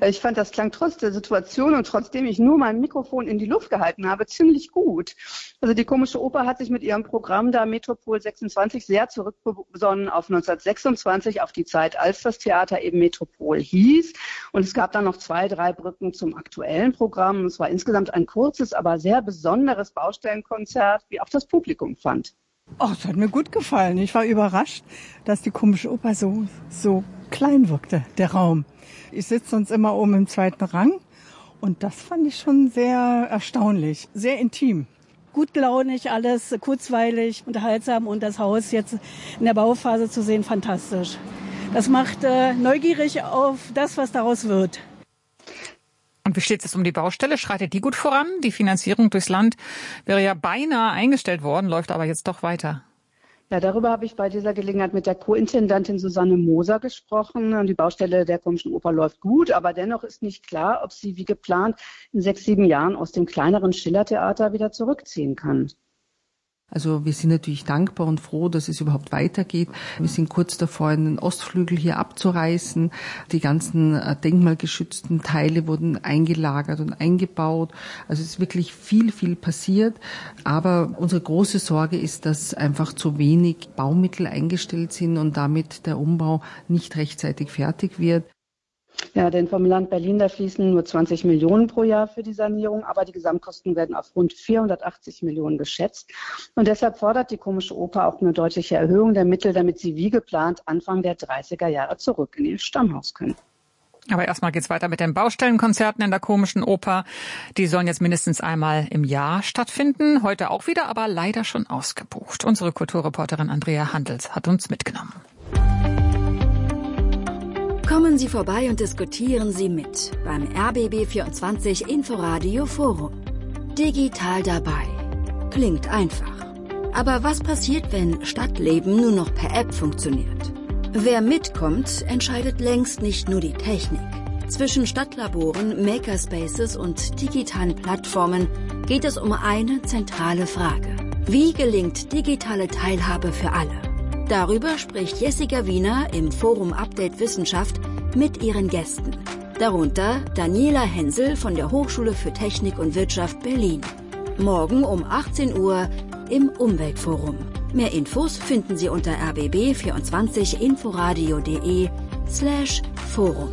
Ich fand, das klang trotz der Situation und trotzdem ich nur mein Mikrofon in die Luft gehalten habe, ziemlich gut. Also die Komische Oper hat sich mit ihrem Programm da Metropol 26 sehr zurückbesonnen auf 1926, auf die Zeit, als das Theater eben Metropol hieß. Und es gab dann noch 2, 3 Brücken zum aktuellen Programm. Es war insgesamt ein kurzes, aber sehr besonderes Baustellenkonzert, wie auch das Publikum fand. Oh, das hat mir gut gefallen. Ich war überrascht, dass die Komische Oper so klein wirkte, der Raum. Ich sitze sonst immer oben im 2. Rang und das fand ich schon sehr erstaunlich, sehr intim. Gutlaunig alles, kurzweilig, unterhaltsam und das Haus jetzt in der Bauphase zu sehen, fantastisch. Das macht neugierig auf das, was daraus wird. Und wie steht es um die Baustelle? Schreitet die gut voran? Die Finanzierung durchs Land wäre ja beinahe eingestellt worden, läuft aber jetzt doch weiter. Ja, darüber habe ich bei dieser Gelegenheit mit der Co-Intendantin Susanne Moser gesprochen. Die Baustelle der Komischen Oper läuft gut, aber dennoch ist nicht klar, ob sie wie geplant in 6, 7 Jahren aus dem kleineren Schillertheater wieder zurückziehen kann. Also wir sind natürlich dankbar und froh, dass es überhaupt weitergeht. Wir sind kurz davor, einen Ostflügel hier abzureißen. Die ganzen denkmalgeschützten Teile wurden eingelagert und eingebaut. Also es ist wirklich viel passiert. Aber unsere große Sorge ist, dass einfach zu wenig Baumittel eingestellt sind und damit der Umbau nicht rechtzeitig fertig wird. Ja, denn vom Land Berlin, da fließen nur 20 Millionen pro Jahr für die Sanierung, aber die Gesamtkosten werden auf rund 480 Millionen geschätzt. Und deshalb fordert die Komische Oper auch eine deutliche Erhöhung der Mittel, damit sie wie geplant Anfang der 30er Jahre zurück in ihr Stammhaus können. Aber erstmal geht's weiter mit den Baustellenkonzerten in der Komischen Oper. Die sollen jetzt mindestens einmal im Jahr stattfinden. Heute auch wieder, aber leider schon ausgebucht. Unsere Kulturreporterin Andrea Handels hat uns mitgenommen. Kommen Sie vorbei und diskutieren Sie mit beim RBB24 Inforadio Forum. Digital dabei. Klingt einfach. Aber was passiert, wenn Stadtleben nur noch per App funktioniert? Wer mitkommt, entscheidet längst nicht nur die Technik. Zwischen Stadtlaboren, Makerspaces und digitalen Plattformen geht es um eine zentrale Frage. Wie gelingt digitale Teilhabe für alle? Darüber spricht Jessica Wiener im Forum Update Wissenschaft mit ihren Gästen. Darunter Daniela Hensel von der Hochschule für Technik und Wirtschaft Berlin. Morgen um 18 Uhr im Umweltforum. Mehr Infos finden Sie unter rbb24inforadio.de/Forum.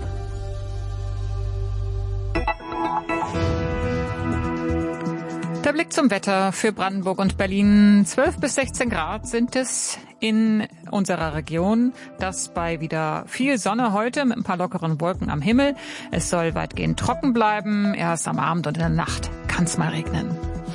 Der Blick zum Wetter für Brandenburg und Berlin. 12 bis 16 Grad sind es in unserer Region. Das bei wieder viel Sonne heute mit ein paar lockeren Wolken am Himmel. Es soll weitgehend trocken bleiben. Erst am Abend und in der Nacht kann es mal regnen.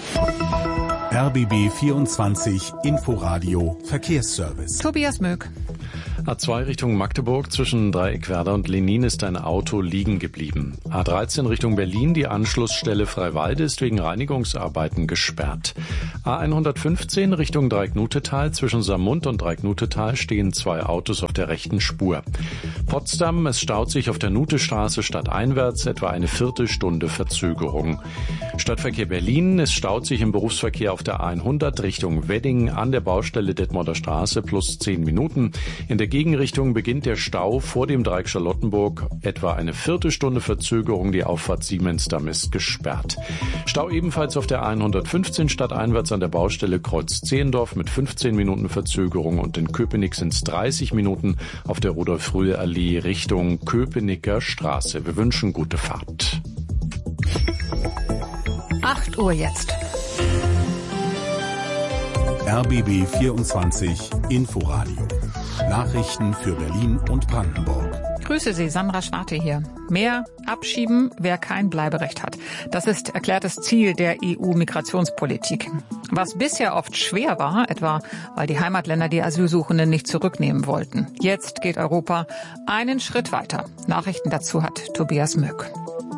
RBB 24 Inforadio Verkehrsservice. Tobias Möck. A2 Richtung Magdeburg zwischen Dreieckwerder und Lenin ist ein Auto liegen geblieben. A13 Richtung Berlin, die Anschlussstelle Freiwalde ist wegen Reinigungsarbeiten gesperrt. A115 Richtung Dreiecknutetal zwischen Saarmund und Dreiecknutetal stehen 2 Autos auf der rechten Spur. Potsdam, es staut sich auf der Nutestraße stadteinwärts etwa eine Viertelstunde Verzögerung. Stadtverkehr Berlin, es staut sich im Berufsverkehr auf der A100 Richtung Wedding an der Baustelle Detmolder Straße plus 10 Minuten. In der Gegenrichtung beginnt der Stau vor dem Dreieck Charlottenburg. Etwa eine Viertelstunde Verzögerung. Die Auffahrt Siemensdamm ist gesperrt. Stau ebenfalls auf der A115 stadteinwärts an der Baustelle Kreuz-Zehendorf mit 15 Minuten Verzögerung und in Köpenick sind es 30 Minuten auf der Rudolf-Rühle-Allee Richtung Köpenicker Straße. Wir wünschen gute Fahrt. 8 Uhr jetzt. RBB 24 Inforadio. Nachrichten für Berlin und Brandenburg. Grüße Sie, Sandra Schwarte hier. Mehr abschieben, wer kein Bleiberecht hat. Das ist erklärtes Ziel der EU-Migrationspolitik. Was bisher oft schwer war, etwa weil die Heimatländer die Asylsuchenden nicht zurücknehmen wollten. Jetzt geht Europa einen Schritt weiter. Nachrichten dazu hat Tobias Möck.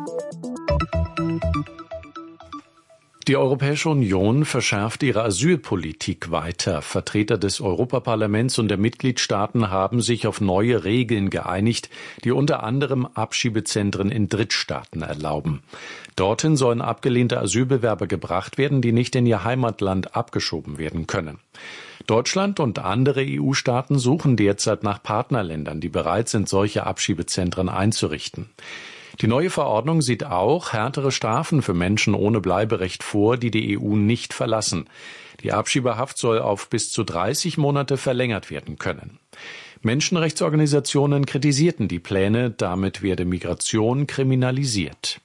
Die Europäische Union verschärft ihre Asylpolitik weiter. Vertreter des Europaparlaments und der Mitgliedstaaten haben sich auf neue Regeln geeinigt, die unter anderem Abschiebezentren in Drittstaaten erlauben. Dorthin sollen abgelehnte Asylbewerber gebracht werden, die nicht in ihr Heimatland abgeschoben werden können. Deutschland und andere EU-Staaten suchen derzeit nach Partnerländern, die bereit sind, solche Abschiebezentren einzurichten. Die neue Verordnung sieht auch härtere Strafen für Menschen ohne Bleiberecht vor, die die EU nicht verlassen. Die Abschiebehaft soll auf bis zu 30 Monate verlängert werden können. Menschenrechtsorganisationen kritisierten die Pläne, damit werde Migration kriminalisiert.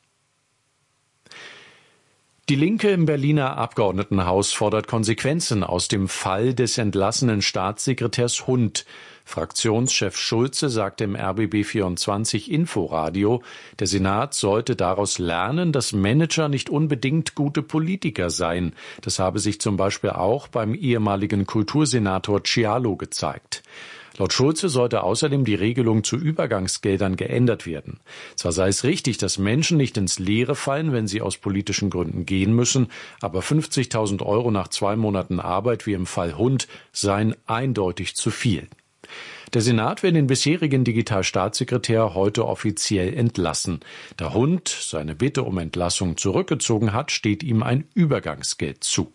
Die Linke im Berliner Abgeordnetenhaus fordert Konsequenzen aus dem Fall des entlassenen Staatssekretärs Hund. Fraktionschef Schulze sagte im RBB24 Inforadio, der Senat sollte daraus lernen, dass Manager nicht unbedingt gute Politiker seien. Das habe sich zum Beispiel auch beim ehemaligen Kultursenator Cialo gezeigt. Laut Schulze sollte außerdem die Regelung zu Übergangsgeldern geändert werden. Zwar sei es richtig, dass Menschen nicht ins Leere fallen, wenn sie aus politischen Gründen gehen müssen, aber 50.000 € nach 2 Monaten Arbeit wie im Fall Hund seien eindeutig zu viel. Der Senat will den bisherigen Digitalstaatssekretär heute offiziell entlassen. Da Hund seine Bitte um Entlassung zurückgezogen hat, steht ihm ein Übergangsgeld zu.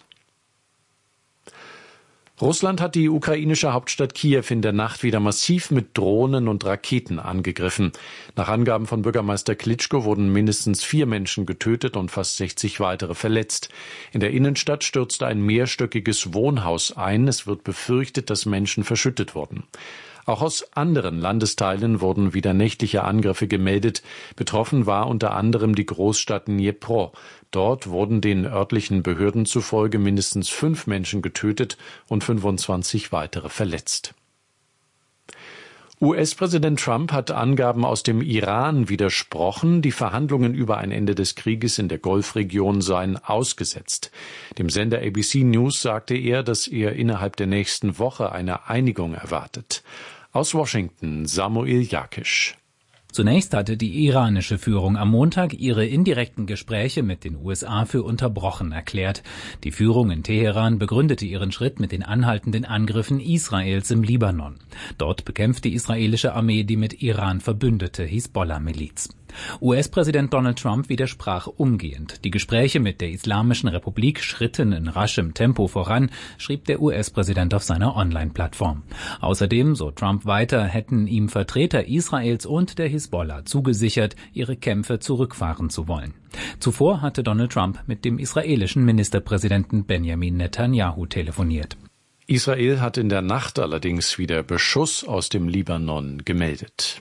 Russland hat die ukrainische Hauptstadt Kiew in der Nacht wieder massiv mit Drohnen und Raketen angegriffen. Nach Angaben von Bürgermeister Klitschko wurden mindestens 4 Menschen getötet und fast 60 weitere verletzt. In der Innenstadt stürzte ein mehrstöckiges Wohnhaus ein. Es wird befürchtet, dass Menschen verschüttet wurden. Auch aus anderen Landesteilen wurden wieder nächtliche Angriffe gemeldet. Betroffen war unter anderem die Großstadt Dnipro. Dort wurden den örtlichen Behörden zufolge mindestens 5 Menschen getötet und 25 weitere verletzt. US-Präsident Trump hat Angaben aus dem Iran widersprochen, die Verhandlungen über ein Ende des Krieges in der Golfregion seien ausgesetzt. Dem Sender ABC News sagte er, dass er innerhalb der nächsten Woche eine Einigung erwartet. Aus Washington, Samuel Jakisch. Zunächst hatte die iranische Führung am Montag ihre indirekten Gespräche mit den USA für unterbrochen erklärt. Die Führung in Teheran begründete ihren Schritt mit den anhaltenden Angriffen Israels im Libanon. Dort bekämpft die israelische Armee die mit Iran verbündete Hisbollah-Miliz. US-Präsident Donald Trump widersprach umgehend. Die Gespräche mit der Islamischen Republik schritten in raschem Tempo voran, schrieb der US-Präsident auf seiner Online-Plattform. Außerdem, so Trump weiter, hätten ihm Vertreter Israels und der Hisbollah zugesichert, ihre Kämpfe zurückfahren zu wollen. Zuvor hatte Donald Trump mit dem israelischen Ministerpräsidenten Benjamin Netanyahu telefoniert. Israel hat in der Nacht allerdings wieder Beschuss aus dem Libanon gemeldet.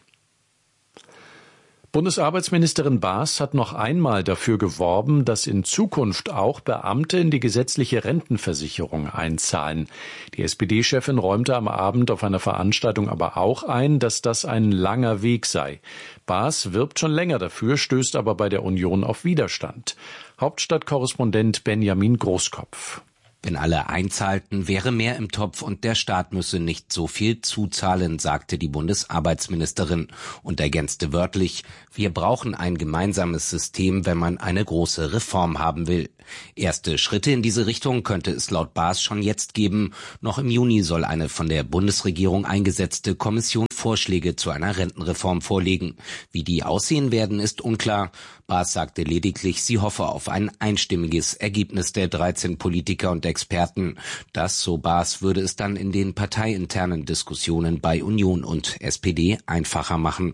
Bundesarbeitsministerin Baas hat noch einmal dafür geworben, dass in Zukunft auch Beamte in die gesetzliche Rentenversicherung einzahlen. Die SPD-Chefin räumte am Abend auf einer Veranstaltung aber auch ein, dass das ein langer Weg sei. Baas wirbt schon länger dafür, stößt aber bei der Union auf Widerstand. Hauptstadtkorrespondent Benjamin Großkopf. Wenn alle einzahlten, wäre mehr im Topf und der Staat müsse nicht so viel zuzahlen, sagte die Bundesarbeitsministerin und ergänzte wörtlich: Wir brauchen ein gemeinsames System, wenn man eine große Reform haben will. Erste Schritte in diese Richtung könnte es laut Baas schon jetzt geben. Noch im Juni soll eine von der Bundesregierung eingesetzte Kommission Vorschläge zu einer Rentenreform vorlegen. Wie die aussehen werden, ist unklar. Baas sagte lediglich, sie hoffe auf ein einstimmiges Ergebnis der 13 Politiker und Experten. Das, so Baas, würde es dann in den parteiinternen Diskussionen bei Union und SPD einfacher machen.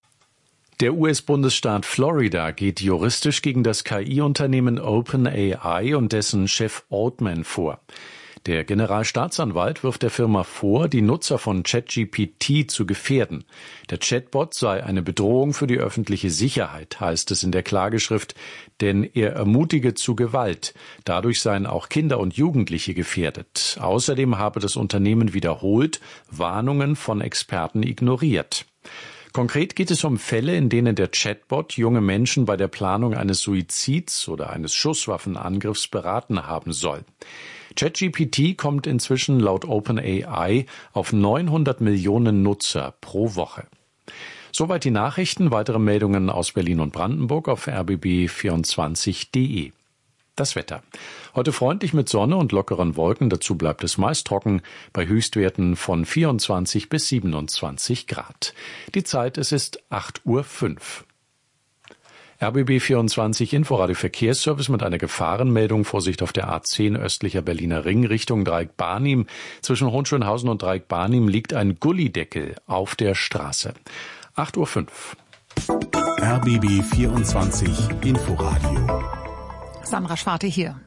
Der US-Bundesstaat Florida geht juristisch gegen das KI-Unternehmen OpenAI und dessen Chef Altman vor. Der Generalstaatsanwalt wirft der Firma vor, die Nutzer von ChatGPT zu gefährden. Der Chatbot sei eine Bedrohung für die öffentliche Sicherheit, heißt es in der Klageschrift, denn er ermutige zu Gewalt. Dadurch seien auch Kinder und Jugendliche gefährdet. Außerdem habe das Unternehmen wiederholt Warnungen von Experten ignoriert. Konkret geht es um Fälle, in denen der Chatbot junge Menschen bei der Planung eines Suizids oder eines Schusswaffenangriffs beraten haben soll. ChatGPT kommt inzwischen laut OpenAI auf 900 Millionen Nutzer pro Woche. Soweit die Nachrichten. Weitere Meldungen aus Berlin und Brandenburg auf rbb24.de. Das Wetter. Heute freundlich mit Sonne und lockeren Wolken. Dazu bleibt es meist trocken bei Höchstwerten von 24 bis 27 Grad. Die Zeit, es ist 8:05 Uhr. RBB24 Inforadio Verkehrsservice mit einer Gefahrenmeldung. Vorsicht auf der A10 östlicher Berliner Ring Richtung Dreieck-Barnim. Zwischen Hohenschönhausen und Dreieck-Barnim liegt ein Gullideckel auf der Straße. 8:05 Uhr. RBB 24 Inforadio. Sandra Schwarte hier.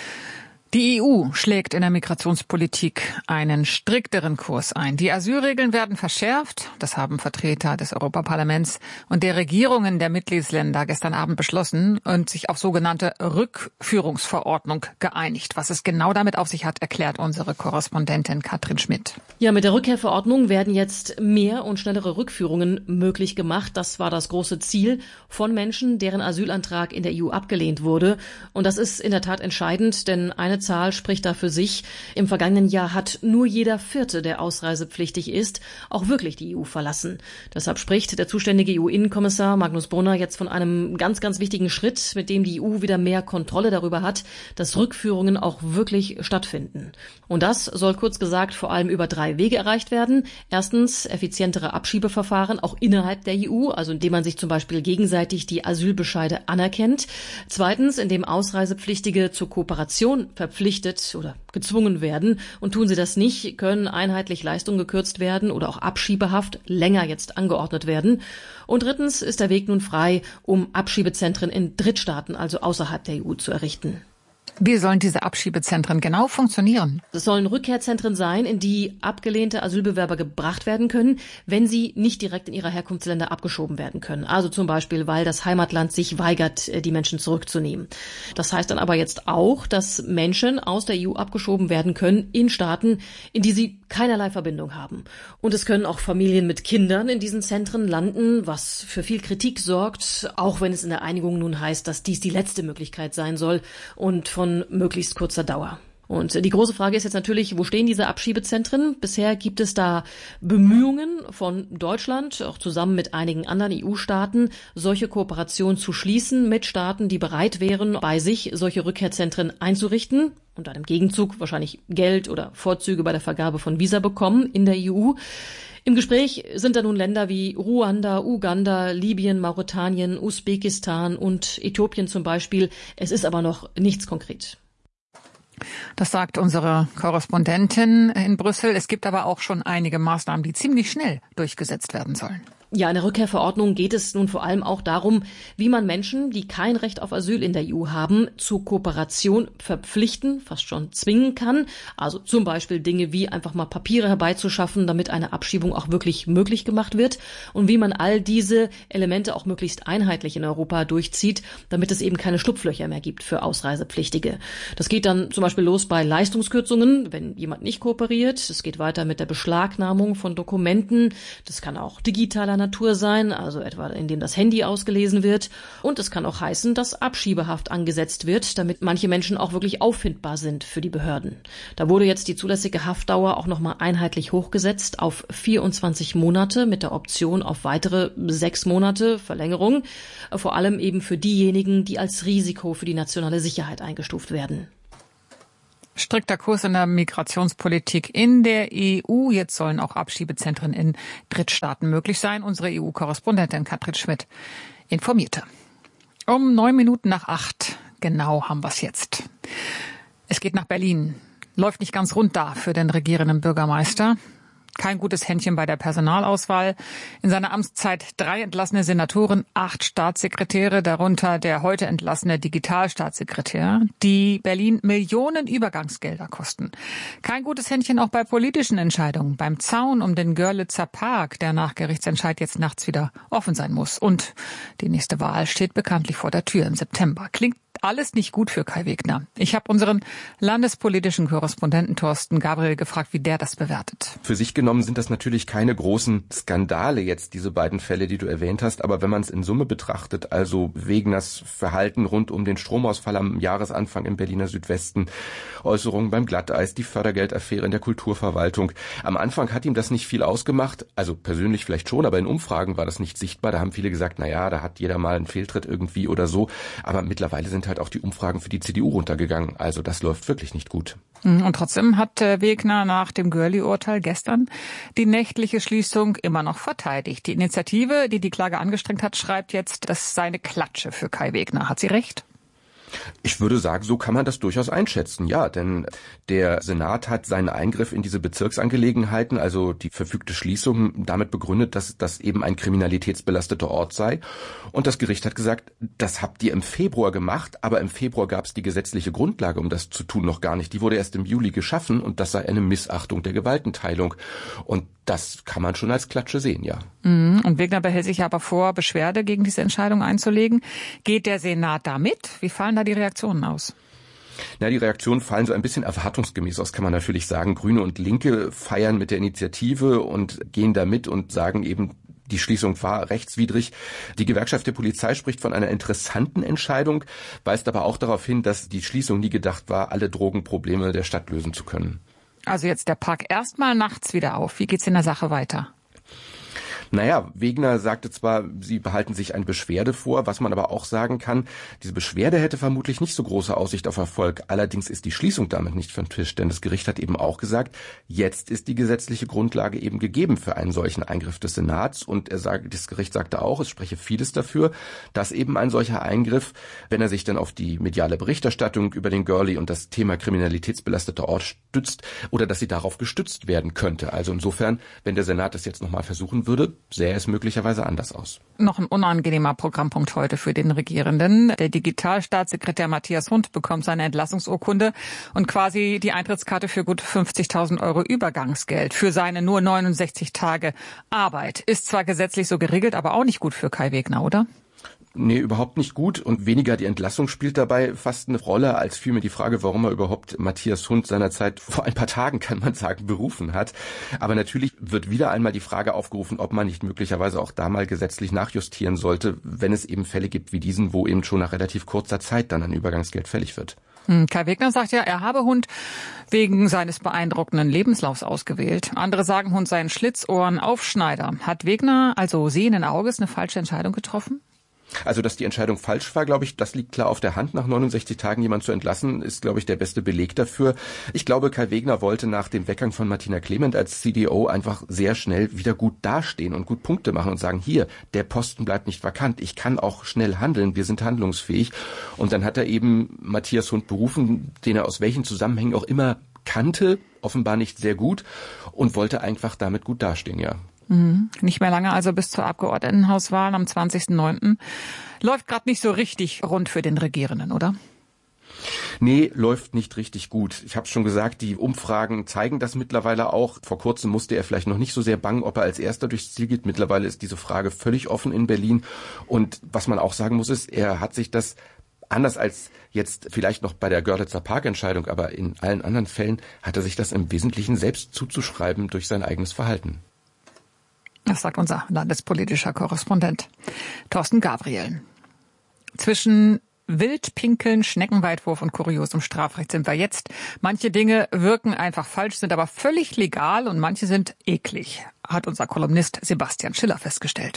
Die EU schlägt in der Migrationspolitik einen strikteren Kurs ein. Die Asylregeln werden verschärft. Das haben Vertreter des Europaparlaments und der Regierungen der Mitgliedsländer gestern Abend beschlossen und sich auf sogenannte Rückführungsverordnung geeinigt. Was es genau damit auf sich hat, erklärt unsere Korrespondentin Katrin Schmidt. Ja, mit der Rückkehrverordnung werden jetzt mehr und schnellere Rückführungen möglich gemacht. Das war das große Ziel von Menschen, deren Asylantrag in der EU abgelehnt wurde. Und das ist in der Tat entscheidend, denn eine Zahl spricht da für sich. Im vergangenen Jahr hat nur jeder Vierte, der ausreisepflichtig ist, auch wirklich die EU verlassen. Deshalb spricht der zuständige EU-Innenkommissar Magnus Brunner jetzt von einem ganz, ganz wichtigen Schritt, mit dem die EU wieder mehr Kontrolle darüber hat, dass Rückführungen auch wirklich stattfinden. Und das soll kurz gesagt vor allem über 3 Wege erreicht werden. Erstens effizientere Abschiebeverfahren, auch innerhalb der EU, also indem man sich zum Beispiel gegenseitig die Asylbescheide anerkennt. Zweitens, indem Ausreisepflichtige zur Kooperation verpflichtet oder gezwungen werden. Und tun sie das nicht, können einheitlich Leistungen gekürzt werden oder auch Abschiebehaft länger jetzt angeordnet werden. Und drittens ist der Weg nun frei, um Abschiebezentren in Drittstaaten, also außerhalb der EU, zu errichten. Wie sollen diese Abschiebezentren genau funktionieren? Es sollen Rückkehrzentren sein, in die abgelehnte Asylbewerber gebracht werden können, wenn sie nicht direkt in ihre Herkunftsländer abgeschoben werden können. Also zum Beispiel, weil das Heimatland sich weigert, die Menschen zurückzunehmen. Das heißt dann aber jetzt auch, dass Menschen aus der EU abgeschoben werden können in Staaten, in die sie keinerlei Verbindung haben. Und es können auch Familien mit Kindern in diesen Zentren landen, was für viel Kritik sorgt, auch wenn es in der Einigung nun heißt, dass dies die letzte Möglichkeit sein soll und von möglichst kurzer Dauer. Und die große Frage ist jetzt natürlich, wo stehen diese Abschiebezentren? Bisher gibt es da Bemühungen von Deutschland, auch zusammen mit einigen anderen EU-Staaten, solche Kooperationen zu schließen mit Staaten, die bereit wären, bei sich solche Rückkehrzentren einzurichten und dann im Gegenzug wahrscheinlich Geld oder Vorzüge bei der Vergabe von Visa bekommen in der EU. Im Gespräch sind da nun Länder wie Ruanda, Uganda, Libyen, Mauretanien, Usbekistan und Äthiopien zum Beispiel. Es ist aber noch nichts konkret. Das sagt unsere Korrespondentin in Brüssel. Es gibt aber auch schon einige Maßnahmen, die ziemlich schnell durchgesetzt werden sollen. Ja, in der Rückkehrverordnung geht es nun vor allem auch darum, wie man Menschen, die kein Recht auf Asyl in der EU haben, zur Kooperation verpflichten, fast schon zwingen kann. Also zum Beispiel Dinge wie einfach mal Papiere herbeizuschaffen, damit eine Abschiebung auch wirklich möglich gemacht wird. Und wie man all diese Elemente auch möglichst einheitlich in Europa durchzieht, damit es eben keine Schlupflöcher mehr gibt für Ausreisepflichtige. Das geht dann zum Beispiel los bei Leistungskürzungen, wenn jemand nicht kooperiert. Es geht weiter mit der Beschlagnahmung von Dokumenten. Das kann auch digitaler Natur sein, also etwa indem das Handy ausgelesen wird. Und es kann auch heißen, dass Abschiebehaft angesetzt wird, damit manche Menschen auch wirklich auffindbar sind für die Behörden. Da wurde jetzt die zulässige Haftdauer auch nochmal einheitlich hochgesetzt auf 24 Monate mit der Option auf weitere 6 Monate Verlängerung. Vor allem eben für diejenigen, die als Risiko für die nationale Sicherheit eingestuft werden. Strikter Kurs in der Migrationspolitik in der EU. Jetzt sollen auch Abschiebezentren in Drittstaaten möglich sein. Unsere EU-Korrespondentin Katrin Schmidt informierte. Um 8:09 genau haben wir es jetzt. Es geht nach Berlin. Läuft nicht ganz rund da für den regierenden Bürgermeister. Kein gutes Händchen bei der Personalauswahl. In seiner Amtszeit 3 entlassene Senatoren, 8 Staatssekretäre, darunter der heute entlassene Digitalstaatssekretär, die Berlin Millionen Übergangsgelder kosten. Kein gutes Händchen auch bei politischen Entscheidungen. Beim Zaun um den Görlitzer Park, der nach Gerichtsentscheid jetzt nachts wieder offen sein muss. Und die nächste Wahl steht bekanntlich vor der Tür im September. Klingt alles nicht gut für Kai Wegner. Ich habe unseren landespolitischen Korrespondenten Thorsten Gabriel gefragt, wie der das bewertet. Für sich genommen sind das natürlich keine großen Skandale jetzt, diese beiden Fälle, die du erwähnt hast. Aber wenn man es in Summe betrachtet, also Wegners Verhalten rund um den Stromausfall am Jahresanfang im Berliner Südwesten, Äußerungen beim Glatteis, die Fördergeldaffäre in der Kulturverwaltung. Am Anfang hat ihm das nicht viel ausgemacht, also persönlich vielleicht schon, aber in Umfragen war das nicht sichtbar. Da haben viele gesagt, naja, da hat jeder mal einen Fehltritt irgendwie oder so. Aber mittlerweile sind halt auch die Umfragen für die CDU runtergegangen. Also das läuft wirklich nicht gut. Und trotzdem hat Wegner nach dem Görli-Urteil gestern die nächtliche Schließung immer noch verteidigt. Die Initiative, die die Klage angestrengt hat, schreibt jetzt, das sei eine Klatsche für Kai Wegner. Hat sie recht? Ich würde sagen, so kann man das durchaus einschätzen, ja, denn der Senat hat seinen Eingriff in diese Bezirksangelegenheiten, also die verfügte Schließung, damit begründet, dass das eben ein kriminalitätsbelasteter Ort sei. Und das Gericht hat gesagt, das habt ihr im Februar gemacht, aber im Februar gab es die gesetzliche Grundlage, um das zu tun, noch gar nicht. Die wurde erst im Juli geschaffen und das sei eine Missachtung der Gewaltenteilung. Und das kann man schon als Klatsche sehen, ja. Und Wegner behält sich aber vor, Beschwerde gegen diese Entscheidung einzulegen. Geht der Senat da mit? Wie fallen da die Reaktionen aus? Na, die Reaktionen fallen so ein bisschen erwartungsgemäß aus, kann man natürlich sagen. Grüne und Linke feiern mit der Initiative und gehen da mit und sagen eben, die Schließung war rechtswidrig. Die Gewerkschaft der Polizei spricht von einer interessanten Entscheidung, weist aber auch darauf hin, dass die Schließung nie gedacht war, alle Drogenprobleme der Stadt lösen zu können. Also jetzt der Park erstmal nachts wieder auf. Wie geht's in der Sache weiter? Naja, Wegner sagte zwar, sie behalten sich eine Beschwerde vor, was man aber auch sagen kann, diese Beschwerde hätte vermutlich nicht so große Aussicht auf Erfolg. Allerdings ist die Schließung damit nicht vom Tisch, denn das Gericht hat eben auch gesagt, jetzt ist die gesetzliche Grundlage eben gegeben für einen solchen Eingriff des Senats. Und das Gericht sagte auch, es spreche vieles dafür, dass eben ein solcher Eingriff, wenn er sich dann auf die mediale Berichterstattung über den Girlie und das Thema kriminalitätsbelasteter Ort stützt, oder dass sie darauf gestützt werden könnte. Also insofern, wenn der Senat das jetzt nochmal versuchen würde, sähe es möglicherweise anders aus. Noch ein unangenehmer Programmpunkt heute für den Regierenden. Der Digitalstaatssekretär Matthias Hund bekommt seine Entlassungsurkunde und quasi die Eintrittskarte für gut 50.000 Euro Übergangsgeld für seine nur 69 Tage Arbeit. Ist zwar gesetzlich so geregelt, aber auch nicht gut für Kai Wegner, oder? Nee, überhaupt nicht gut und weniger die Entlassung spielt dabei fast eine Rolle, als vielmehr die Frage, warum er überhaupt Matthias Hund seinerzeit vor ein paar Tagen, kann man sagen, berufen hat. Aber natürlich wird wieder einmal die Frage aufgerufen, ob man nicht möglicherweise auch da mal gesetzlich nachjustieren sollte, wenn es eben Fälle gibt wie diesen, wo eben schon nach relativ kurzer Zeit dann ein Übergangsgeld fällig wird. Kai Wegner sagt ja, er habe Hund wegen seines beeindruckenden Lebenslaufs ausgewählt. Andere sagen, Hund sei ein Schlitzohren-Aufschneider. Hat Wegner also sehenden Auges eine falsche Entscheidung getroffen? Also, dass die Entscheidung falsch war, glaube ich, das liegt klar auf der Hand. Nach 69 Tagen jemand zu entlassen, ist, glaube ich, der beste Beleg dafür. Ich glaube, Kai Wegner wollte nach dem Weggang von Martina Clement als CDO einfach sehr schnell wieder gut dastehen und gut Punkte machen und sagen, hier, der Posten bleibt nicht vakant. Ich kann auch schnell handeln. Wir sind handlungsfähig. Und dann hat er eben Matthias Hund berufen, den er aus welchen Zusammenhängen auch immer kannte, offenbar nicht sehr gut und wollte einfach damit gut dastehen, ja. Nicht mehr lange, also bis zur Abgeordnetenhauswahl am 20.09. Läuft gerade nicht so richtig rund für den Regierenden, oder? Nee, läuft nicht richtig gut. Ich habe es schon gesagt, die Umfragen zeigen das mittlerweile auch. Vor kurzem musste er vielleicht noch nicht so sehr bangen, ob er als Erster durchs Ziel geht. Mittlerweile ist diese Frage völlig offen in Berlin. Und was man auch sagen muss, ist, er hat sich das anders als jetzt vielleicht noch bei der Görlitzer Parkentscheidung, aber in allen anderen Fällen hat er sich das im Wesentlichen selbst zuzuschreiben durch sein eigenes Verhalten. Das sagt unser landespolitischer Korrespondent Thorsten Gabriel. Zwischen Wildpinkeln, Schneckenweitwurf und kuriosem Strafrecht sind wir jetzt. Manche Dinge wirken einfach falsch, sind aber völlig legal und manche sind eklig, hat unser Kolumnist Sebastian Schiller festgestellt.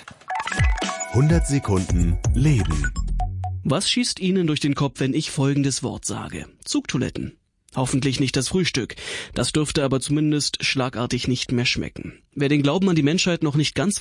100 Sekunden Leben. Was schießt Ihnen durch den Kopf, wenn ich folgendes Wort sage? Zugtoiletten. Hoffentlich nicht das Frühstück. Das dürfte aber zumindest schlagartig nicht mehr schmecken. Wer den Glauben an die Menschheit noch nicht ganz